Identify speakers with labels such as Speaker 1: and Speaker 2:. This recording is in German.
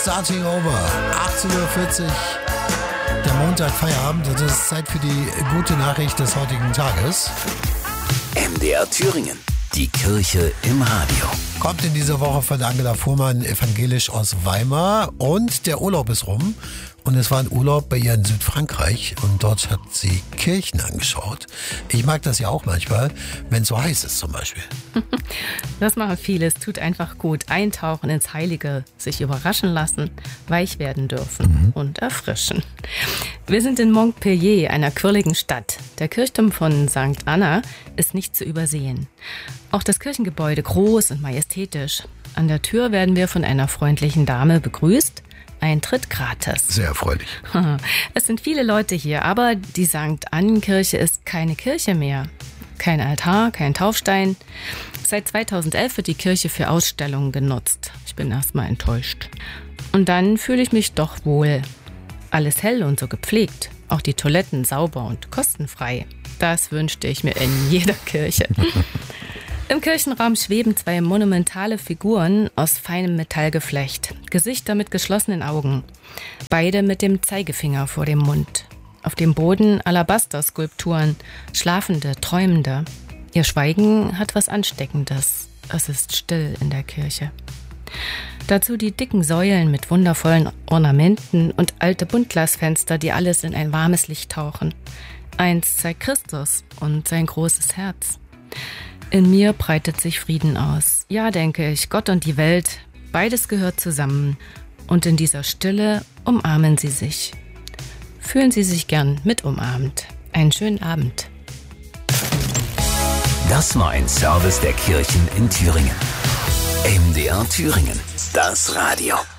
Speaker 1: Starting Over. 18:40 Uhr. Der Montag Feierabend. Das ist Zeit für die gute Nachricht des heutigen Tages.
Speaker 2: MDR Thüringen. Die Kirche im Radio.
Speaker 1: Kommt in dieser Woche von Angela Fuhrmann, evangelisch aus Weimar. Und der Urlaub ist rum. Und es war ein Urlaub bei ihr in Südfrankreich. Und dort hat sie Kirchen angeschaut. Ich mag das ja auch manchmal, wenn es so heiß ist zum Beispiel.
Speaker 3: Das machen viele. Es tut einfach gut. Eintauchen ins Heilige, sich überraschen lassen, weich werden dürfen und erfrischen. Wir sind in Montpellier, einer quirligen Stadt. Der Kirchturm von St. Anna ist nicht zu übersehen. Auch das Kirchengebäude groß und majestätisch. An der Tür werden wir von einer freundlichen Dame begrüßt. Eintritt gratis.
Speaker 1: Sehr erfreulich.
Speaker 3: Es sind viele Leute hier, aber die St. Annenkirche ist keine Kirche mehr. Kein Altar, kein Taufstein. Seit 2011 wird die Kirche für Ausstellungen genutzt. Ich bin erstmal enttäuscht. Und dann fühle ich mich doch wohl. Alles hell und so gepflegt. Auch die Toiletten sauber und kostenfrei. Das wünschte ich mir in jeder Kirche. Im Kirchenraum schweben zwei monumentale Figuren aus feinem Metallgeflecht. Gesichter mit geschlossenen Augen. Beide mit dem Zeigefinger vor dem Mund. Auf dem Boden Alabaster-Skulpturen. Schlafende, Träumende. Ihr Schweigen hat was Ansteckendes. Es ist still in der Kirche. Dazu die dicken Säulen mit wundervollen Ornamenten und alte Buntglasfenster, die alles in ein warmes Licht tauchen. Eins zeigt Christus und sein großes Herz. In mir breitet sich Frieden aus. Ja, denke ich, Gott und die Welt, beides gehört zusammen. Und in dieser Stille umarmen sie sich. Fühlen Sie sich gern mit umarmt. Einen schönen Abend.
Speaker 2: Das war ein Service der Kirchen in Thüringen. MDR Thüringen. Das Radio.